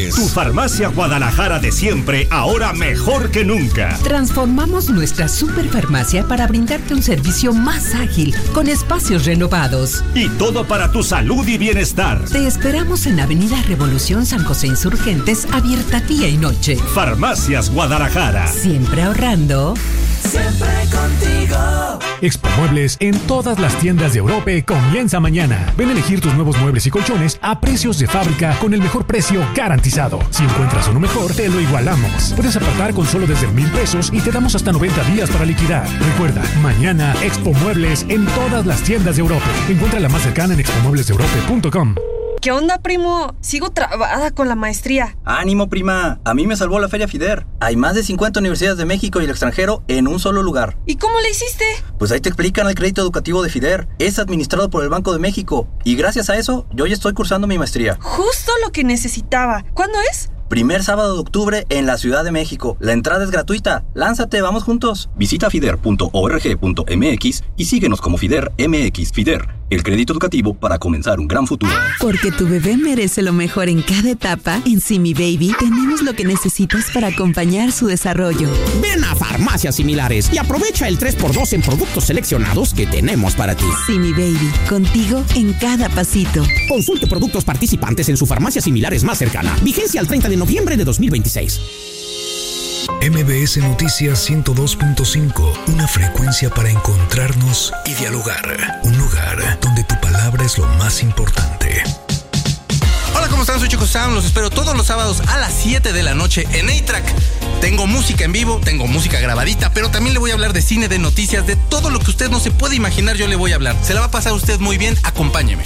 Tu Farmacia Guadalajara de siempre, ahora mejor que nunca. Transformamos nuestra superfarmacia para brindarte un servicio más ágil, con espacios renovados. Y todo para tu salud y bienestar. Te esperamos en Avenida Revolución San José Insurgentes, abierta día y noche. Farmacias Guadalajara. Siempre ahorrando. Siempre contigo. Expo Muebles en todas las tiendas de Europa comienza mañana. Ven a elegir tus nuevos muebles y colchones a precios de fábrica con el mejor precio garantizado. Si encuentras uno mejor, te lo igualamos. Puedes apartar con solo desde 1,000 pesos y te damos hasta 90 días para liquidar. Recuerda, mañana Expo Muebles en todas las tiendas de Europa. Encuentra la más cercana en expomueblesdeeurope.com. ¿Qué onda, primo? Sigo trabada con la maestría. ¡Ánimo, prima! A mí me salvó la Feria FIDER. Hay más de 50 universidades de México y el extranjero en un solo lugar. ¿Y cómo le hiciste? Pues ahí te explican el crédito educativo de FIDER. Es administrado por el Banco de México. Y gracias a eso, yo ya estoy cursando mi maestría. Justo lo que necesitaba. ¿Cuándo es? Primer sábado de octubre en la Ciudad de México. La entrada es gratuita. Lánzate, vamos juntos. Visita fider.org.mx y síguenos como FIDER MX. FIDER, el crédito educativo para comenzar un gran futuro. Porque tu bebé merece lo mejor en cada etapa, en Simi Baby tenemos lo que necesitas para acompañar su desarrollo. Ven a Farmacias Similares y aprovecha el 3x2 en productos seleccionados que tenemos para ti. Simi Baby, contigo en cada pasito. Consulte productos participantes en su farmacia similares más cercana. Vigencia al 30 de noviembre de 2026. MBS Noticias 102.5, una frecuencia para encontrarnos y dialogar. Un lugar donde tu palabra es lo más importante. Hola, ¿cómo están? Soy Chico Sound. Los espero todos los sábados a las 7 de la noche en A-Track. Tengo música en vivo, tengo música grabadita, pero también le voy a hablar de cine, de noticias, de todo lo que usted no se puede imaginar, yo le voy a hablar. Se la va a pasar usted muy bien. Acompáñeme.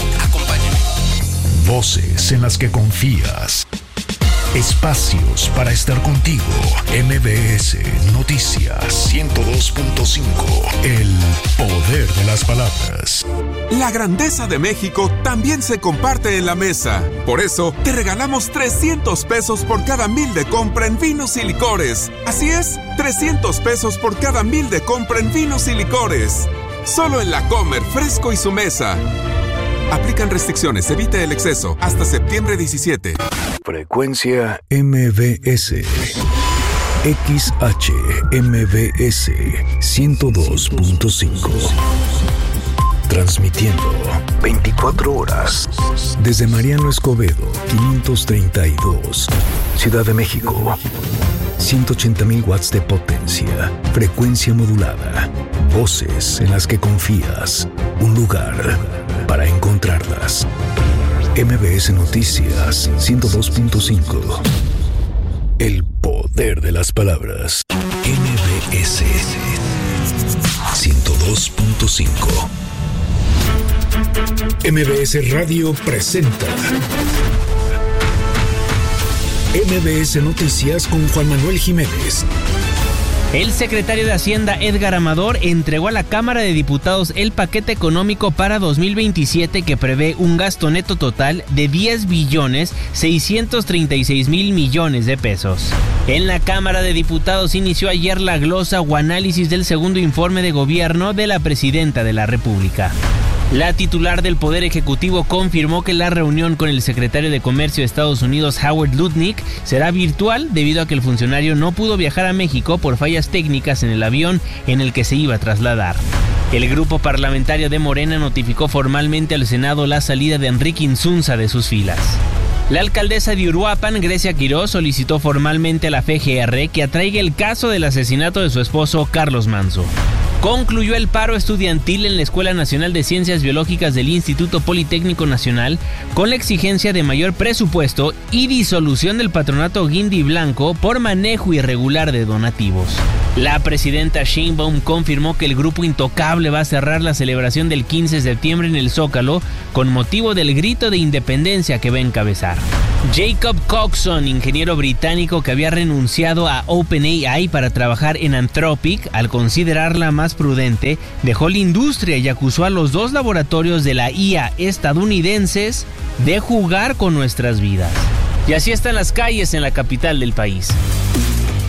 Voces en las que confías. Espacios para estar contigo. MBS Noticias 102.5. El poder de las palabras. La grandeza de México también se comparte en la mesa. Por eso, te regalamos 300 pesos por cada 1,000 de compra en vinos y licores. Así es, 300 pesos por cada 1,000 de compra en vinos y licores. Solo en La Comer, Fresco y Su Mesa. Aplican restricciones, evite el exceso. Hasta septiembre 17. Frecuencia MBS. XHMBS 102.5. Transmitiendo 24 horas desde Mariano Escobedo 532, Ciudad de México. 180,000 watts de potencia. Frecuencia modulada. Voces en las que confías. Un lugar para encontrarlas. MBS Noticias 102.5. El poder de las palabras. MBS 102.5. MBS Radio presenta MBS Noticias con Juan Manuel Jiménez. El secretario de Hacienda, Edgar Amador, entregó a la Cámara de Diputados el paquete económico para 2027 que prevé un gasto neto total de 10,636,000 millones de pesos. En la Cámara de Diputados inició ayer la glosa o análisis del segundo informe de gobierno de la Presidenta de la República. La titular del Poder Ejecutivo confirmó que la reunión con el secretario de Comercio de Estados Unidos, Howard Lutnick, será virtual debido a que el funcionario no pudo viajar a México por fallas técnicas en el avión en el que se iba a trasladar. El grupo parlamentario de Morena notificó formalmente al Senado la salida de Enrique Insunza de sus filas. La alcaldesa de Uruapan, Grecia Quirós, solicitó formalmente a la FGR que atraiga el caso del asesinato de su esposo, Carlos Manzo. Concluyó el paro estudiantil en la Escuela Nacional de Ciencias Biológicas del Instituto Politécnico Nacional con la exigencia de mayor presupuesto y disolución del patronato Guindy Blanco por manejo irregular de donativos. La presidenta Sheinbaum confirmó que el grupo Intocable va a cerrar la celebración del 15 de septiembre en el Zócalo con motivo del grito de independencia que va a encabezar. Jacob Coxon, ingeniero británico que había renunciado a OpenAI para trabajar en Anthropic al considerarla más prudente, dejó la industria y acusó a los dos laboratorios de la IA estadounidenses de jugar con nuestras vidas. Y así están las calles en la capital del país.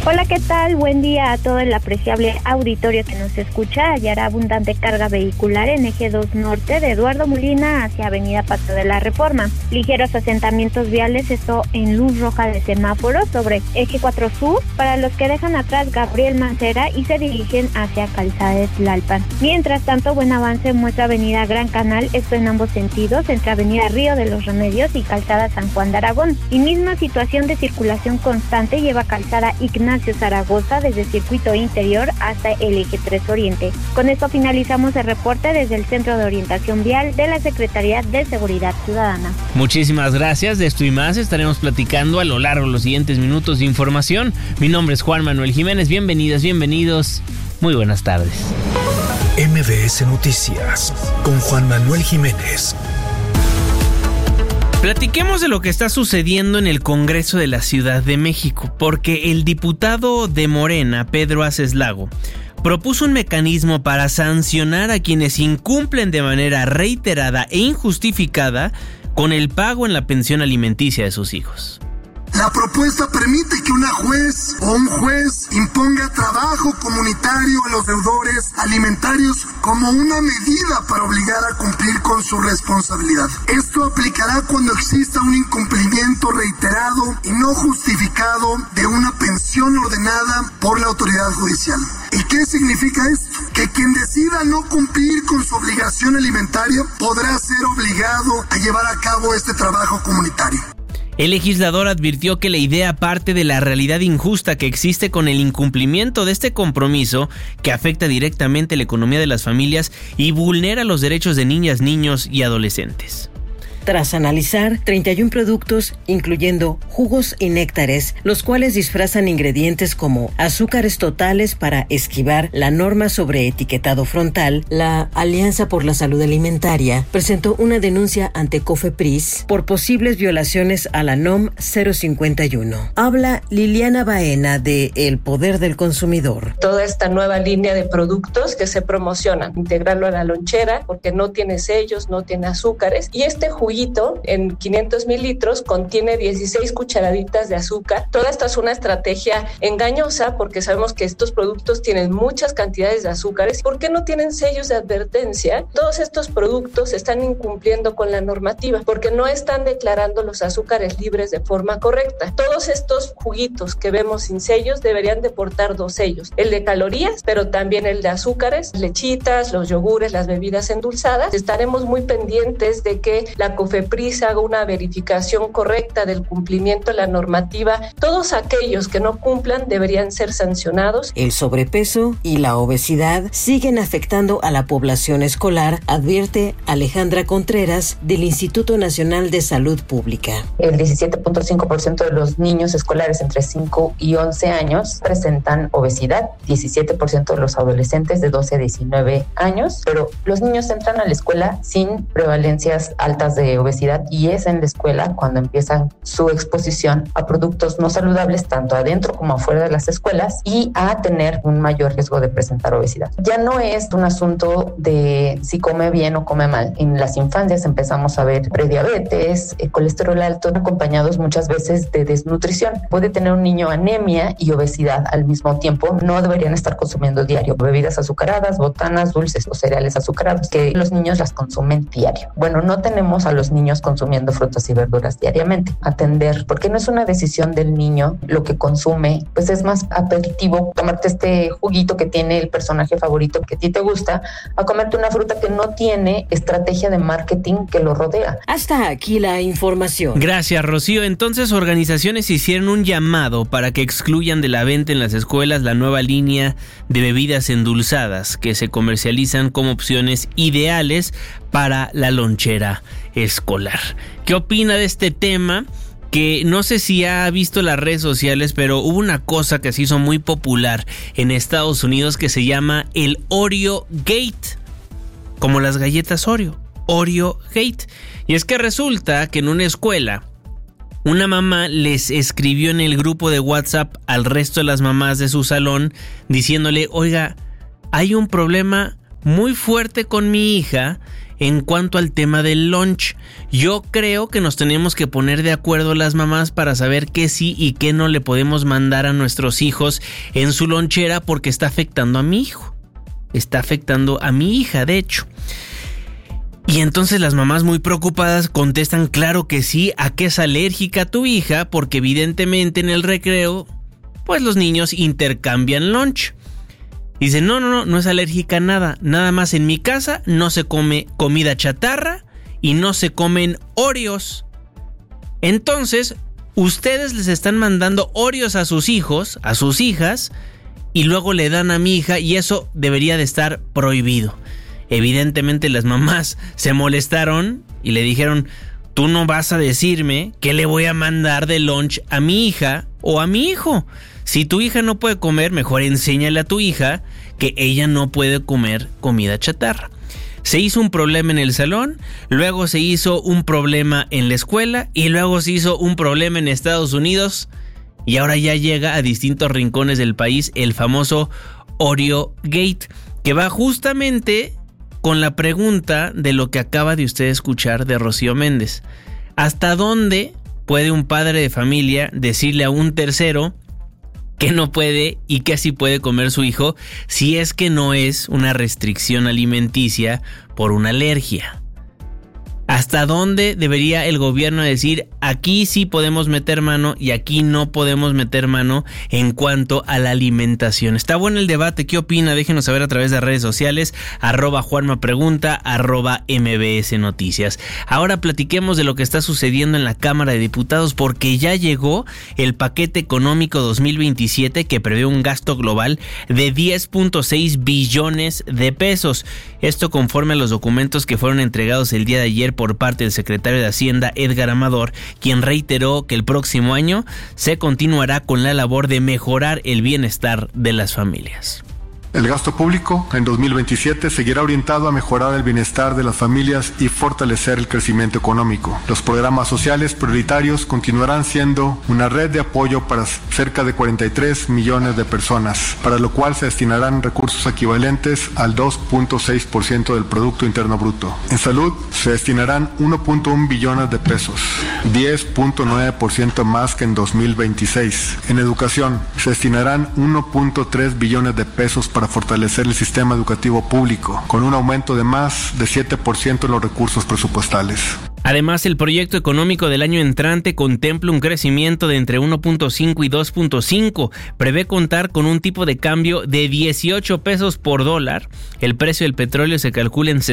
Hola, ¿qué tal? Buen día a todo el apreciable auditorio que nos escucha. Hallará abundante carga vehicular en eje 2 norte de Eduardo Molina hacia avenida Paseo de la Reforma. Ligeros asentamientos viales, esto en luz roja de semáforo sobre eje 4 sur para los que dejan atrás Gabriel Mancera y se dirigen hacia Calzada de Tlalpan. Mientras tanto, buen avance muestra avenida Gran Canal, esto en ambos sentidos, entre avenida Río de los Remedios y Calzada San Juan de Aragón. Y misma situación de circulación constante lleva Calzada Ignacio Zaragoza desde circuito interior hasta el eje 3 oriente. Con esto finalizamos el reporte desde el Centro de Orientación Vial de la Secretaría de Seguridad Ciudadana. Muchísimas gracias. De esto y más estaremos platicando a lo largo de los siguientes minutos de información. Mi nombre es Juan Manuel Jiménez. Bienvenidas, bienvenidos. Muy buenas tardes. MBS Noticias con Juan Manuel Jiménez. Platiquemos de lo que está sucediendo en el Congreso de la Ciudad de México, porque el diputado de Morena, Pedro Aces Lago, propuso un mecanismo para sancionar a quienes incumplen de manera reiterada e injustificada con el pago en la pensión alimenticia de sus hijos. La propuesta permite que una juez o un juez imponga trabajo comunitario a los deudores alimentarios como una medida para obligar a cumplir con su responsabilidad. Esto aplicará cuando exista un incumplimiento reiterado y no justificado de una pensión ordenada por la autoridad judicial. ¿Y qué significa esto? Que quien decida no cumplir con su obligación alimentaria podrá ser obligado a llevar a cabo este trabajo comunitario. El legislador advirtió que la idea parte de la realidad injusta que existe con el incumplimiento de este compromiso que afecta directamente la economía de las familias y vulnera los derechos de niñas, niños y adolescentes. Tras analizar 31 productos, incluyendo jugos y néctares, los cuales disfrazan ingredientes como azúcares totales para esquivar la norma sobre etiquetado frontal, la Alianza por la Salud Alimentaria presentó una denuncia ante COFEPRIS por posibles violaciones a la NOM 051. Habla Liliana Baena de El Poder del Consumidor. Toda esta nueva línea de productos que se promocionan, integrarlo a la lonchera porque no tiene sellos, no tiene azúcares, y este juguito en 500 mililitros contiene 16 cucharaditas de azúcar. Toda esta es una estrategia engañosa porque sabemos que estos productos tienen muchas cantidades de azúcares. ¿Por qué no tienen sellos de advertencia? Todos estos productos están incumpliendo con la normativa porque no están declarando los azúcares libres de forma correcta. Todos estos juguitos que vemos sin sellos deberían de portar 2 sellos, el de calorías, pero también el de azúcares, lechitas, los yogures, las bebidas endulzadas. Estaremos muy pendientes de que la COFEPRIS haga una verificación correcta del cumplimiento de la normativa. Todos aquellos que no cumplan deberían ser sancionados. El sobrepeso y la obesidad siguen afectando a la población escolar, advierte Alejandra Contreras del Instituto Nacional de Salud Pública. El 17.5% de los niños escolares entre 5 y 11 años presentan obesidad, 17% de los adolescentes de 12 a 19 años, pero los niños entran a la escuela sin prevalencias altas de obesidad y es en la escuela cuando empiezan su exposición a productos no saludables tanto adentro como afuera de las escuelas y a tener un mayor riesgo de presentar obesidad. Ya no es un asunto de si come bien o come mal. En las infancias empezamos a ver prediabetes, colesterol alto, acompañados muchas veces de desnutrición. Puede tener un niño anemia y obesidad al mismo tiempo. No deberían estar consumiendo diario bebidas azucaradas, botanas, dulces o cereales azucarados, que los niños las consumen diario. Bueno, no tenemos a los niños consumiendo frutas y verduras diariamente. Atender, porque no es una decisión del niño lo que consume, pues es más aperitivo tomarte este juguito que tiene el personaje favorito que a ti te gusta, a comerte una fruta que no tiene estrategia de marketing que lo rodea. Hasta aquí la información. Gracias, Rocío. Entonces, organizaciones hicieron un llamado para que excluyan de la venta en las escuelas la nueva línea de bebidas endulzadas que se comercializan como opciones ideales para la lonchera escolar. ¿Qué opina de este tema? Que no sé si ha visto las redes sociales, pero hubo una cosa que se hizo muy popular en Estados Unidos que se llama el Oreo Gate, como las galletas Oreo, Oreo Gate. Y es que resulta que en una escuela una mamá les escribió en el grupo de WhatsApp al resto de las mamás de su salón diciéndole: oiga, hay un problema muy fuerte con mi hija en cuanto al tema del lunch. Yo creo que nos tenemos que poner de acuerdo las mamás para saber qué sí y qué no le podemos mandar a nuestros hijos en su lonchera, porque está afectando a mi hijo. Está afectando a mi hija, de hecho. Y entonces las mamás muy preocupadas contestan: claro que sí, ¿a qué es alérgica tu hija? Porque evidentemente en el recreo, pues los niños intercambian lunch. Dicen: no es alérgica a nada. Nada más en mi casa no se come comida chatarra y no se comen Oreos. Entonces, ustedes les están mandando Oreos a sus hijos, a sus hijas, y luego le dan a mi hija, y eso debería de estar prohibido. Evidentemente las mamás se molestaron y le dijeron: tú no vas a decirme qué le voy a mandar de lunch a mi hija o a mi hijo. Si tu hija no puede comer, mejor enséñale a tu hija que ella no puede comer comida chatarra. Se hizo un problema en el salón, luego se hizo un problema en la escuela y luego se hizo un problema en Estados Unidos, y ahora ya llega a distintos rincones del país el famoso Oreo Gate, que va justamente con la pregunta de lo que acaba de usted escuchar de Rocío Méndez. ¿Hasta dónde puede un padre de familia decirle a un tercero que no puede y que sí puede comer su hijo, si es que no es una restricción alimenticia por una alergia? ¿Hasta dónde debería el gobierno decir: aquí sí podemos meter mano y aquí no podemos meter mano en cuanto a la alimentación? Está bueno el debate. ¿Qué opina? Déjenos saber a través de redes sociales, @JuanmaPregunta, @MBS Noticias. Ahora platiquemos de lo que está sucediendo en la Cámara de Diputados, porque ya llegó el paquete económico 2027 que prevé un gasto global de 10.6 billones de pesos. Esto conforme a los documentos que fueron entregados el día de ayer por parte del secretario de Hacienda, Edgar Amador, quien reiteró que el próximo año se continuará con la labor de mejorar el bienestar de las familias. El gasto público en 2027 seguirá orientado a mejorar el bienestar de las familias y fortalecer el crecimiento económico. Los programas sociales prioritarios continuarán siendo una red de apoyo para cerca de 43 millones de personas, para lo cual se destinarán recursos equivalentes al 2.6% del Producto Interno Bruto. En salud se destinarán 1.1 billones de pesos, 10.9% más que en 2026. En educación se destinarán 1.3 billones de pesos para fortalecer el sistema educativo público, con un aumento de más de 7% en los recursos presupuestales. Además, el proyecto económico del año entrante contempla un crecimiento de entre 1.5 y 2.5. Prevé contar con un tipo de cambio de 18 pesos por dólar. El precio del petróleo se calcula en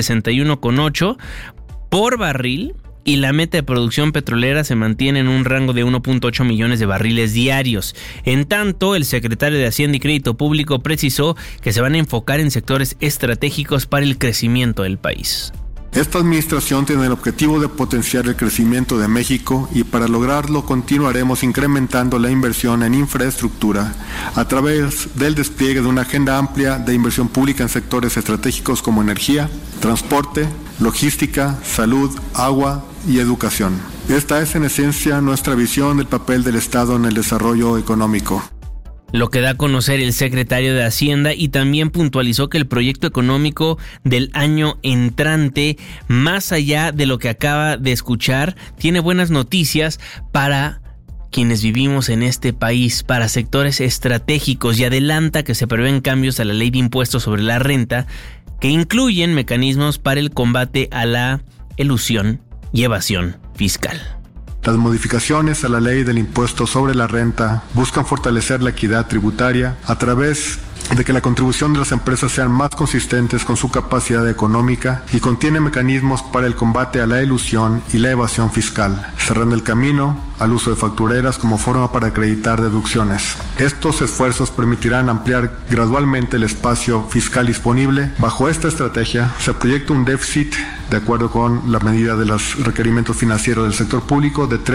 61.8 por barril. Y la meta de producción petrolera se mantiene en un rango de 1.8 millones de barriles diarios. En tanto, el secretario de Hacienda y Crédito Público precisó que se van a enfocar en sectores estratégicos para el crecimiento del país. Esta administración tiene el objetivo de potenciar el crecimiento de México, y para lograrlo continuaremos incrementando la inversión en infraestructura a través del despliegue de una agenda amplia de inversión pública en sectores estratégicos como energía, transporte, logística, salud, agua y educación. Esta es en esencia nuestra visión del papel del Estado en el desarrollo económico. Lo que da a conocer el secretario de Hacienda, y también puntualizó que el proyecto económico del año entrante, más allá de lo que acaba de escuchar, tiene buenas noticias para quienes vivimos en este país, para sectores estratégicos, y adelanta que se prevén cambios a la ley de impuestos sobre la renta que incluyen mecanismos para el combate a la elusión y evasión fiscal. Las modificaciones a la ley del impuesto sobre la renta buscan fortalecer la equidad tributaria a través de que la contribución de las empresas sean más consistentes con su capacidad económica, y contiene mecanismos para el combate a la elusión y la evasión fiscal, cerrando el camino al uso de factureras como forma para acreditar deducciones. Estos esfuerzos permitirán ampliar gradualmente el espacio fiscal disponible. Bajo esta estrategia se proyecta un déficit, de acuerdo con la medida de los requerimientos financieros del sector público, de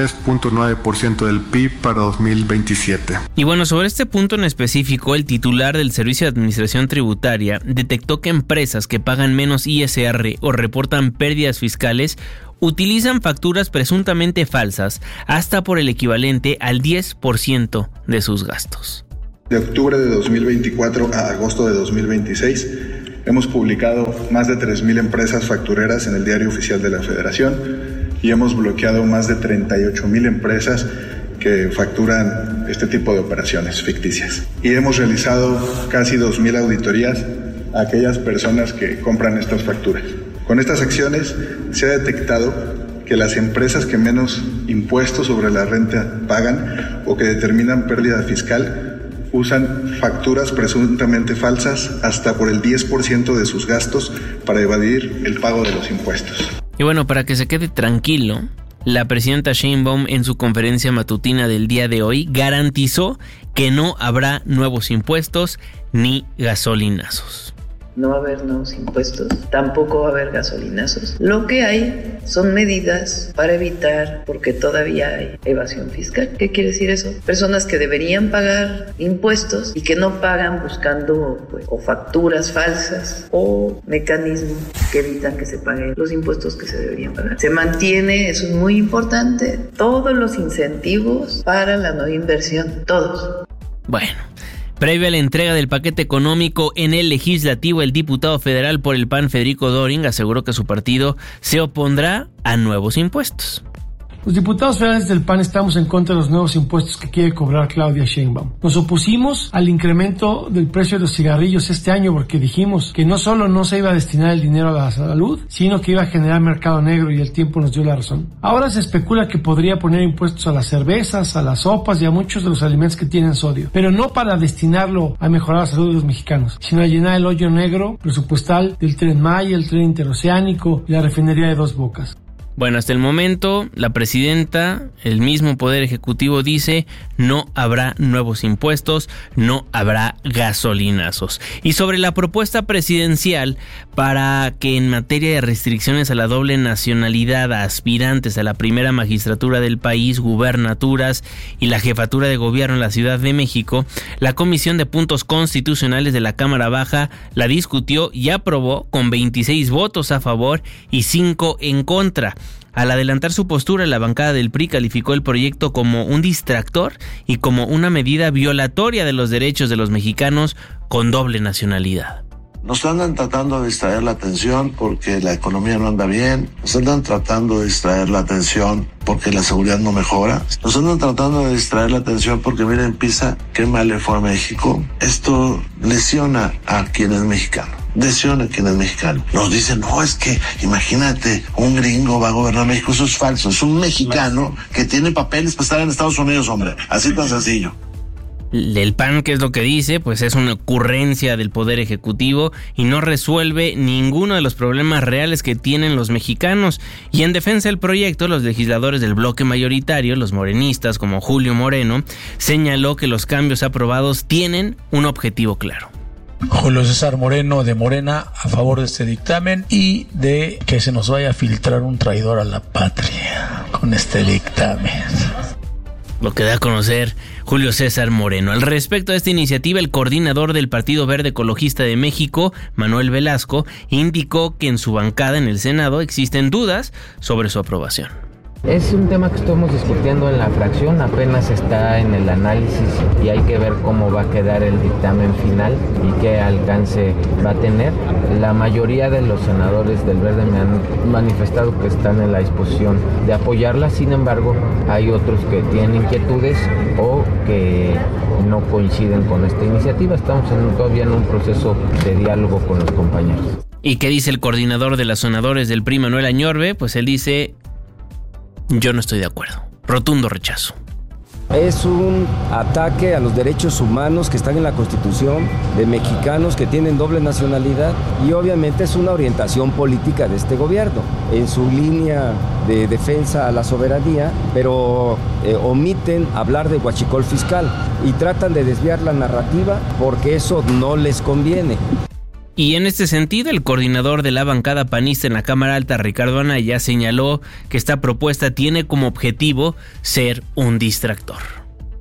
3.9% del PIB para 2027. Y bueno, sobre este punto en específico, el titular del Servicio de Administración Tributaria detectó que empresas que pagan menos ISR o reportan pérdidas fiscales utilizan facturas presuntamente falsas hasta por el equivalente al 10% de sus gastos. De octubre de 2024 a agosto de 2026, Hemos publicado más de 3,000 empresas factureras en el Diario Oficial de la Federación y hemos bloqueado más de 38,000 empresas que facturan este tipo de operaciones ficticias. Y hemos realizado casi 2,000 auditorías a aquellas personas que compran estas facturas. Con estas acciones se ha detectado que las empresas que menos impuestos sobre la renta pagan o que determinan pérdida fiscal usan facturas presuntamente falsas hasta por el 10% de sus gastos para evadir el pago de los impuestos. Y bueno, para que se quede tranquilo, la presidenta Sheinbaum en su conferencia matutina del día de hoy garantizó que no habrá nuevos impuestos ni gasolinazos. No va a haber nuevos impuestos, tampoco va a haber gasolinazos. Lo que hay son medidas para evitar, porque todavía hay evasión fiscal. ¿Qué quiere decir eso? Personas que deberían pagar impuestos y que no pagan buscando o facturas falsas o mecanismos que evitan que se paguen los impuestos que se deberían pagar. Se mantiene, eso es muy importante, todos los incentivos para la no inversión, todos. Bueno. Previo a la entrega del paquete económico en el legislativo, el diputado federal por el PAN, Federico Doring, aseguró que su partido se opondrá a nuevos impuestos. Los diputados federales del PAN estamos en contra de los nuevos impuestos que quiere cobrar Claudia Sheinbaum. Nos opusimos al incremento del precio de los cigarrillos este año porque dijimos que no solo no se iba a destinar el dinero a la salud, sino que iba a generar mercado negro, y el tiempo nos dio la razón. Ahora se especula que podría poner impuestos a las cervezas, a las sopas y a muchos de los alimentos que tienen sodio, pero no para destinarlo a mejorar la salud de los mexicanos, sino a llenar el hoyo negro presupuestal del Tren Maya, el tren interoceánico y la refinería de Dos Bocas. Bueno, hasta el momento, la presidenta, el mismo Poder Ejecutivo dice no habrá nuevos impuestos, no habrá gasolinazos. Y sobre la propuesta presidencial para que en materia de restricciones a la doble nacionalidad a aspirantes a la primera magistratura del país, gubernaturas y la jefatura de gobierno en la Ciudad de México, la Comisión de Puntos Constitucionales de la Cámara Baja la discutió y aprobó con 26 votos a favor y 5 en contra. Al adelantar su postura, la bancada del PRI calificó el proyecto como un distractor y como una medida violatoria de los derechos de los mexicanos con doble nacionalidad. Nos andan tratando de distraer la atención porque la economía no anda bien, nos andan tratando de distraer la atención porque la seguridad no mejora, nos andan tratando de distraer la atención porque miren PISA, qué mal le fue a México. Esto lesiona a quien es mexicano. Lesiona a quien es mexicano. Nos dicen, no, es que imagínate, un gringo va a gobernar México. Eso es falso, es un mexicano que tiene papeles para estar en Estados Unidos, hombre, así tan sencillo. El PAN, ¿qué es lo que dice? Pues es una ocurrencia del Poder Ejecutivo y no resuelve ninguno de los problemas reales que tienen los mexicanos. Y en defensa del proyecto, los legisladores del bloque mayoritario, los morenistas como Julio Moreno, señaló que los cambios aprobados tienen un objetivo claro. Julio César Moreno de Morena a favor de este dictamen y de que se nos vaya a filtrar un traidor a la patria con este dictamen. Lo que da a conocer Julio César Moreno. Al respecto de esta iniciativa, el coordinador del Partido Verde Ecologista de México, Manuel Velasco, indicó que en su bancada en el Senado existen dudas sobre su aprobación. Es un tema que estamos discutiendo en la fracción, apenas está en el análisis y hay que ver cómo va a quedar el dictamen final y qué alcance va a tener. La mayoría de los senadores del Verde me han manifestado que están en la disposición de apoyarla, sin embargo, hay otros que tienen inquietudes o que no coinciden con esta iniciativa. Estamos todavía en un proceso de diálogo con los compañeros. ¿Y qué dice el coordinador de los senadores del PRI, Manuel Añorbe? Pues él dice: yo no estoy de acuerdo. Rotundo rechazo. Es un ataque a los derechos humanos que están en la Constitución, de mexicanos que tienen doble nacionalidad, y obviamente es una orientación política de este gobierno en su línea de defensa a la soberanía, pero omiten hablar de huachicol fiscal y tratan de desviar la narrativa porque eso no les conviene. Y en este sentido, el coordinador de la bancada panista en la Cámara Alta, Ricardo Anaya, señaló que esta propuesta tiene como objetivo ser un distractor.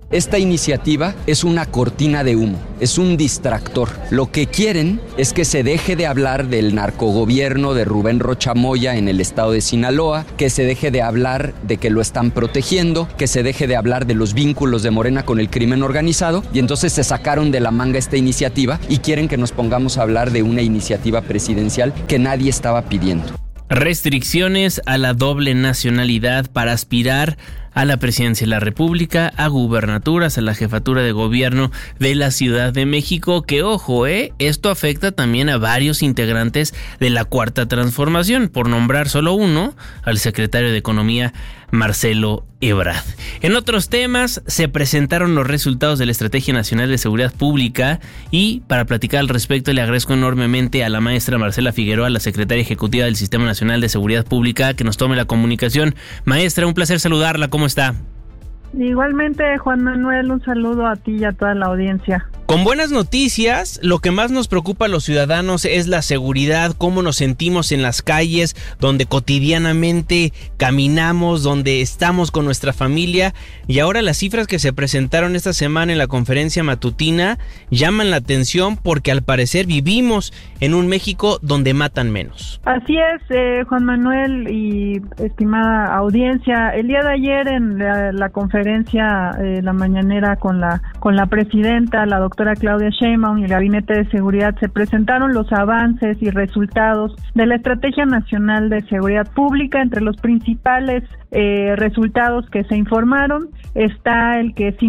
Esta iniciativa es una cortina de humo, es un distractor. Lo que quieren es que se deje de hablar del narcogobierno de Rubén Rocha Moya en el estado de Sinaloa, que se deje de hablar de que lo están protegiendo, que se deje de hablar de los vínculos de Morena con el crimen organizado, y entonces se sacaron de la manga esta iniciativa y quieren que nos pongamos a hablar de una iniciativa presidencial que nadie estaba pidiendo. Restricciones a la doble nacionalidad para aspirar a la presidencia de la República, a gubernaturas, a la jefatura de gobierno de la Ciudad de México, que ojo, esto afecta también a varios integrantes de la Cuarta Transformación, por nombrar solo uno, al secretario de Economía, Marcelo Ebrard. En otros temas, se presentaron los resultados de la Estrategia Nacional de Seguridad Pública y para platicar al respecto le agradezco enormemente a la maestra Marcela Figueroa, la secretaria ejecutiva del Sistema Nacional de Seguridad Pública, que nos tome la comunicación. Maestra, un placer saludarla, ¿cómo está? Igualmente, Juan Manuel, un saludo a ti y a toda la audiencia. Con buenas noticias, lo que más nos preocupa a los ciudadanos es la seguridad, cómo nos sentimos en las calles, donde cotidianamente caminamos, donde estamos con nuestra familia. Y ahora las cifras que se presentaron esta semana en la conferencia matutina llaman la atención porque al parecer vivimos en un México donde matan menos. Así es, Juan Manuel y estimada audiencia. El día de ayer en la conferencia, la mañanera con la presidenta, la doctora Claudia Sheinbaum y el Gabinete de Seguridad, se presentaron los avances y resultados de la Estrategia Nacional de Seguridad Pública. Entre los principales resultados que se informaron está el que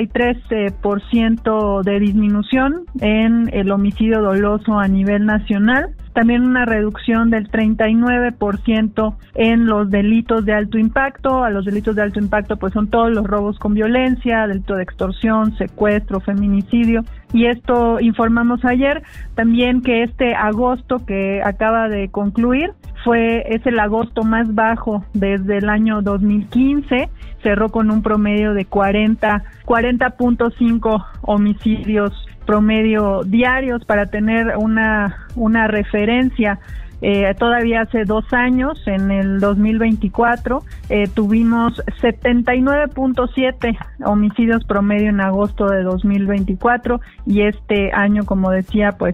53% de disminución en el homicidio doloso a nivel nacional, también una reducción del 39% en los delitos de alto impacto. A los delitos de alto impacto pues son todos los robos con violencia, delito de extorsión, secuestro, feminicidio. Y esto informamos ayer también que este agosto que acaba de concluir es el agosto más bajo desde el año 2015, cerró con un promedio de 40.5 homicidios promedio diarios. Para tener una referencia, todavía hace 2 años, en el 2024, tuvimos 79.7 homicidios promedio en agosto de 2024 y este año, como decía, pues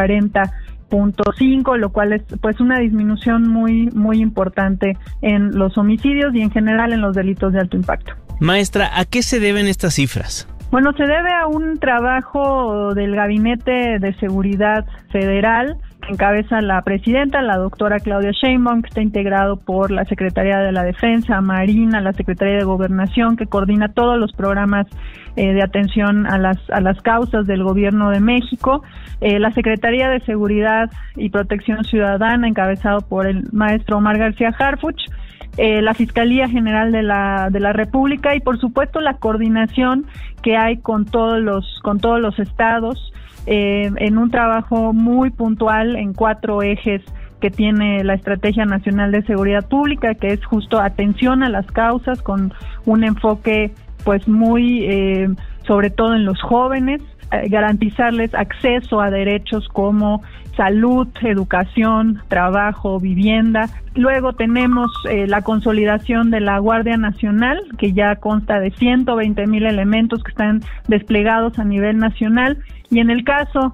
40.5, lo cual es pues una disminución muy muy importante en los homicidios y en general en los delitos de alto impacto. Maestra, ¿a qué se deben estas cifras? Bueno, se debe a un trabajo del Gabinete de Seguridad Federal que encabeza la presidenta, la doctora Claudia Sheinbaum, que está integrado por la Secretaría de la Defensa, Marina, la Secretaría de Gobernación, que coordina todos los programas de atención a las causas del Gobierno de México, la Secretaría de Seguridad y Protección Ciudadana, encabezado por el maestro Omar García Harfuch, la Fiscalía General de la República y por supuesto la coordinación que hay con todos los estados, en un trabajo muy puntual en 4 ejes que tiene la Estrategia Nacional de Seguridad Pública, que es justo atención a las causas con un enfoque pues muy sobre todo en los jóvenes, garantizarles acceso a derechos como salud, educación, trabajo, vivienda. Luego tenemos la consolidación de la Guardia Nacional, que ya consta de 120,000 elementos que están desplegados a nivel nacional. Y en el caso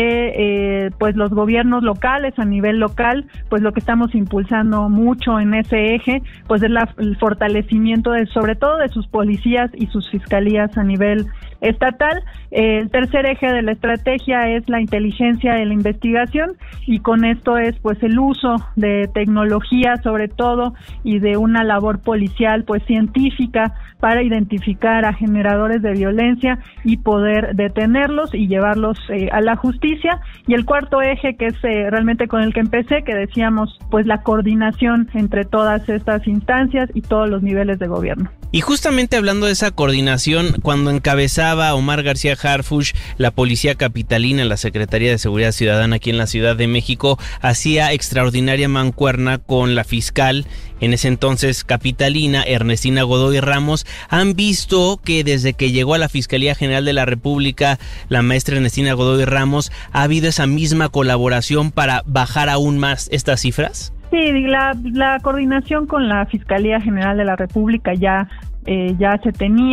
de pues los gobiernos locales, a nivel local, pues lo que estamos impulsando mucho en ese eje, pues es el fortalecimiento sobre todo de sus policías y sus fiscalías a nivel estatal. El tercer eje de la estrategia es la inteligencia y la investigación, y con esto es pues el uso de tecnología sobre todo y de una labor policial pues científica para identificar a generadores de violencia y poder detenerlos y llevarlos a la justicia. Y el cuarto eje, que es realmente con el que empecé, que decíamos pues la coordinación entre todas estas instancias y todos los niveles de gobierno. Y justamente hablando de esa coordinación, cuando encabezaba Omar García Harfuch la Policía Capitalina, la Secretaría de Seguridad Ciudadana aquí en la Ciudad de México, hacía extraordinaria mancuerna con la fiscal, en ese entonces capitalina, Ernestina Godoy Ramos. Han visto que desde que llegó a la Fiscalía General de la República, la maestra Ernestina Godoy Ramos, ¿ha habido esa misma colaboración para bajar aún más estas cifras? Sí, la coordinación con la Fiscalía General de la República ya se tenía.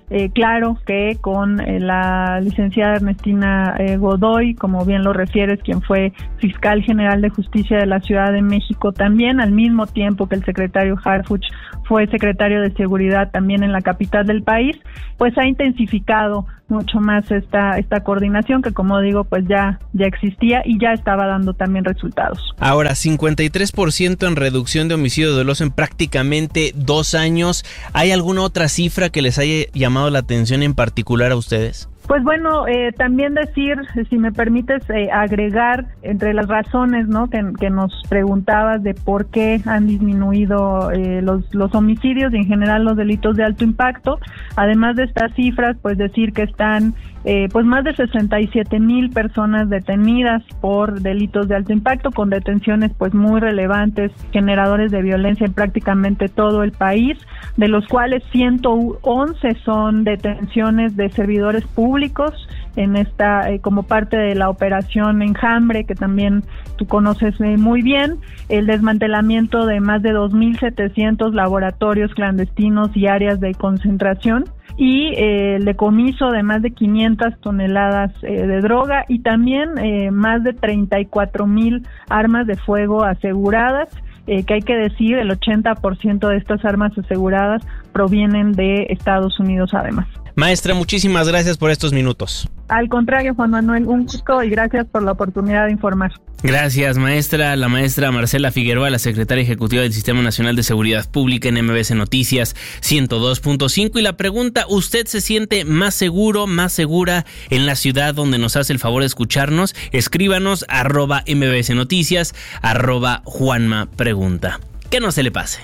claro que con la licenciada Ernestina Godoy, como bien lo refieres, quien fue fiscal general de justicia de la Ciudad de México también, al mismo tiempo que el secretario Harfuch fue secretario de Seguridad también en la capital del país, pues ha intensificado mucho más esta coordinación que, como digo, pues ya existía y ya estaba dando también resultados. Ahora, 53% en reducción de homicidio doloso en prácticamente 2 años. ¿Hay alguna otra cifra que les haya llamado la atención en particular a ustedes? Pues bueno, también decir, si me permites agregar entre las razones, ¿no?, que nos preguntabas de por qué han disminuido los homicidios y en general los delitos de alto impacto. Además de estas cifras, pues decir que están pues más de 67,000 personas detenidas por delitos de alto impacto, con detenciones pues muy relevantes, generadores de violencia en prácticamente todo el país, de los cuales 111 son detenciones de servidores públicos en esta como parte de la operación Enjambre, que también tú conoces muy bien, el desmantelamiento de más de 2,700 laboratorios clandestinos y áreas de concentración, y el decomiso de más de 500 toneladas de droga, y también más de 34,000 armas de fuego aseguradas, que hay que decir, el 80% de estas armas aseguradas provienen de Estados Unidos además. Maestra, muchísimas gracias por estos minutos. Al contrario, Juan Manuel, un gusto y gracias por la oportunidad de informar. Gracias, maestra. La maestra Marcela Figueroa, la secretaria ejecutiva del Sistema Nacional de Seguridad Pública en MBS Noticias 102.5. Y la pregunta, ¿usted se siente más seguro, más segura en la ciudad donde nos hace el favor de escucharnos? Escríbanos @MBS Noticias, @Juanma Pregunta. Que no se le pase.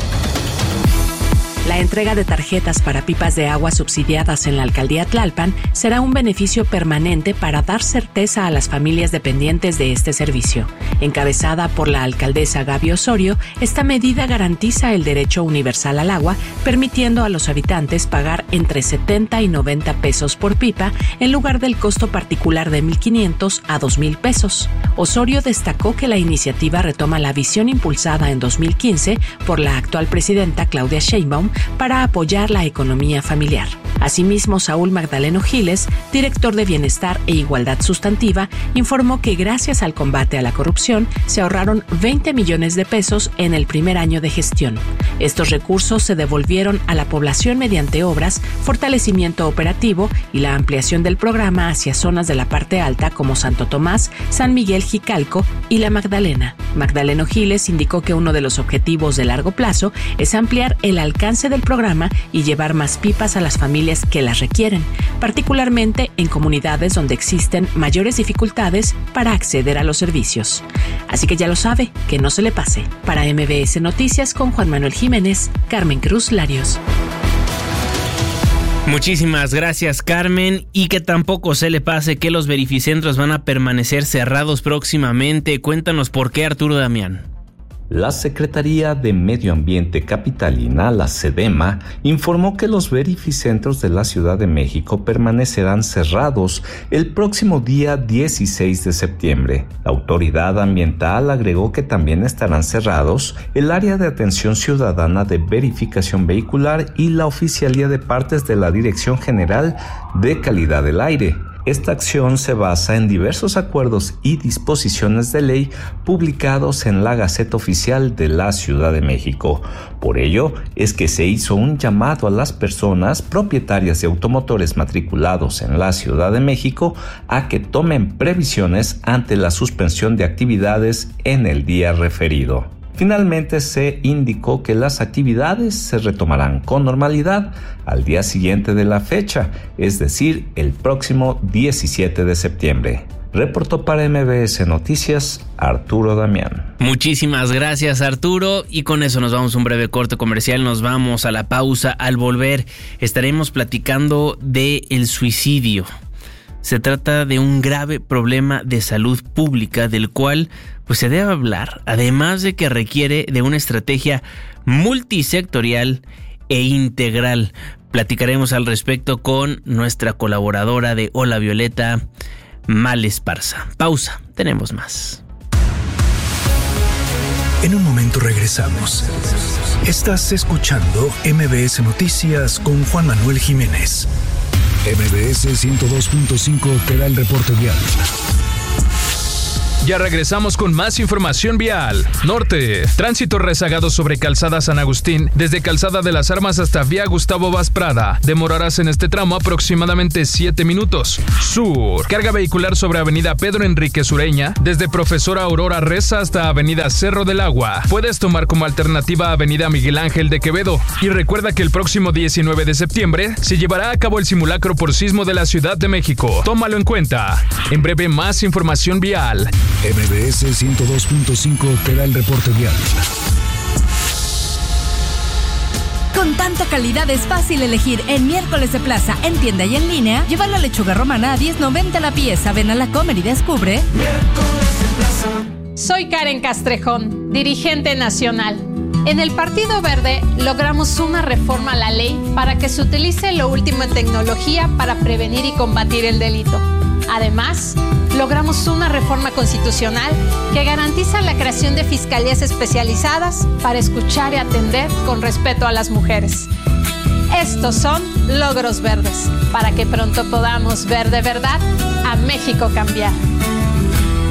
La entrega de tarjetas para pipas de agua subsidiadas en la alcaldía Tlalpan será un beneficio permanente para dar certeza a las familias dependientes de este servicio. Encabezada por la alcaldesa Gaby Osorio, esta medida garantiza el derecho universal al agua, permitiendo a los habitantes pagar entre 70 y 90 pesos por pipa en lugar del costo particular de 1,500 a 2,000 pesos. Osorio destacó que la iniciativa retoma la visión impulsada en 2015 por la actual presidenta Claudia Sheinbaum para apoyar la economía familiar. Asimismo, Saúl Magdaleno Giles, director de Bienestar e Igualdad Sustantiva, informó que gracias al combate a la corrupción se ahorraron 20 millones de pesos en el primer año de gestión. Estos recursos se devolvieron a la población mediante obras, fortalecimiento operativo y la ampliación del programa hacia zonas de la parte alta como Santo Tomás, San Miguel Jicalco y La Magdalena. Magdaleno Giles indicó que uno de los objetivos de largo plazo es ampliar el alcance del programa y llevar más pipas a las familias que las requieren, particularmente en comunidades donde existen mayores dificultades para acceder a los servicios. Así que ya lo sabe, que no se le pase. Para MBS Noticias con Juan Manuel Jiménez, Carmen Cruz Larios. Muchísimas gracias, Carmen, y que tampoco se le pase que los verificentros van a permanecer cerrados próximamente. Cuéntanos por qué, Arturo Damián. La Secretaría de Medio Ambiente Capitalina, la SEDEMA, informó que los verificentros de la Ciudad de México permanecerán cerrados el próximo día 16 de septiembre. La autoridad ambiental agregó que también estarán cerrados el área de atención ciudadana de verificación vehicular y la oficialía de partes de la Dirección General de Calidad del Aire. Esta acción se basa en diversos acuerdos y disposiciones de ley publicados en la Gaceta Oficial de la Ciudad de México. Por ello, es que se hizo un llamado a las personas propietarias de automotores matriculados en la Ciudad de México a que tomen previsiones ante la suspensión de actividades en el día referido. Finalmente se indicó que las actividades se retomarán con normalidad al día siguiente de la fecha, es decir, el próximo 17 de septiembre. Reportó para MBS Noticias, Arturo Damián. Muchísimas gracias, Arturo, y con eso nos vamos a un breve corte comercial, nos vamos a la pausa. Al volver estaremos platicando de el suicidio. Se trata de un grave problema de salud pública del cual pues se debe hablar, además de que requiere de una estrategia multisectorial e integral. Platicaremos al respecto con nuestra colaboradora de Hola Violeta, Mal Esparza. Pausa, tenemos más. En un momento regresamos. Estás escuchando MBS Noticias con Juan Manuel Jiménez. MBS 102.5 te da el reporte vial. Ya regresamos con más información vial. Norte, tránsito rezagado sobre Calzada San Agustín, desde Calzada de las Armas hasta Vía Gustavo Vaz Prada. Demorarás en este tramo aproximadamente 7 minutos. Sur, carga vehicular sobre Avenida Pedro Enrique Sureña, desde Profesora Aurora Reza hasta Avenida Cerro del Agua. Puedes tomar como alternativa Avenida Miguel Ángel de Quevedo. Y recuerda que el próximo 19 de septiembre se llevará a cabo el simulacro por sismo de la Ciudad de México. Tómalo en cuenta. En breve, más información vial. MBS 102.5 te da el reporte vial. Con tanta calidad es fácil elegir en Miércoles de Plaza, en tienda y en línea. Lleva la lechuga romana a $10.90 la pieza. Ven a la Comer y descubre. Miércoles de Plaza. Soy Karen Castrejón, dirigente nacional. En el Partido Verde logramos una reforma a la ley para que se utilice lo último en tecnología para prevenir y combatir el delito. Además, logramos una reforma constitucional que garantiza la creación de fiscalías especializadas para escuchar y atender con respeto a las mujeres. Estos son logros verdes, para que pronto podamos ver de verdad a México cambiar.